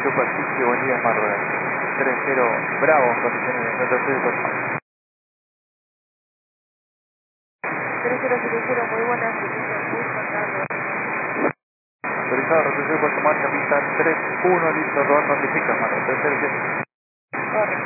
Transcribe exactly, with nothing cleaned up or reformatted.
Superficie Bolívar Marruecos. tres cero Bravo, condiciones de metro seis por tres cero cero cero, muy buenas, servicio muy contado. autorizado, retroceder Puerto Marca, pista tres uno, listo, rodar, notifica, Marco, tres cero siete. Corre.